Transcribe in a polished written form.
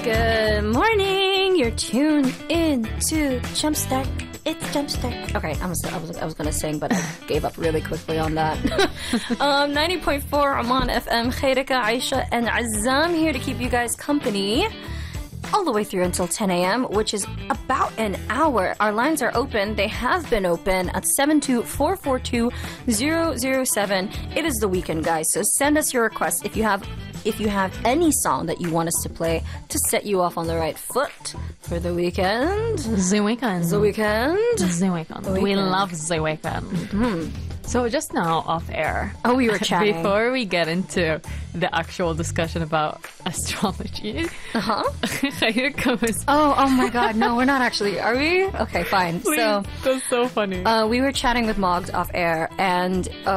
Good morning. You're tuned in to Jumpstart. It's Jumpstart. Okay, I was gonna sing, but I gave up really quickly on that. 90.4 Oman FM. Khairika, Aisha, and Azzam here to keep you guys company all the way through until 10 a.m., which is about an hour. Our lines are open. They have been open at 72442-007. It is the weekend, guys, so send us your requests if you have any song that you want us to play to set you off on the right foot for the weekend. The weekend. The weekend. The weekend. We love the weekend. Mm-hmm. So just now, off air. Oh, we were chatting. Before we get into the actual discussion about astrology. Uh-huh. Khairika was... Oh my God. No, we're not actually. Are we? Okay, fine. Please, so that's so funny. We were chatting with Moggs off air, and